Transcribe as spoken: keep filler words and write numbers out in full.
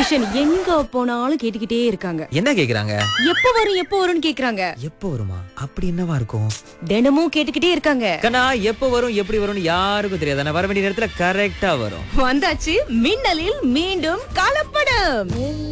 கிஷன் எங்க போனாலும் கேட்டுக்கிட்டே இருக்காங்க. என்ன கேக்குறாங்க? எப்ப வரும் எப்ப வரும்னு கேக்குறாங்க. எப்போ வருமா? அப்படி என்னவா இருக்கும்? தினமும் கேட்டுக்கிட்டே இருக்காங்க. கண்ணா எப்போ வரும் எப்படி வரும்னு யாருக்கும் தெரியாது. ஆனா வர வேண்டிய நேரத்துல கரெக்டா வரும். வந்தாச்சு மின்னலில் மீண்டும் கலப்படம்.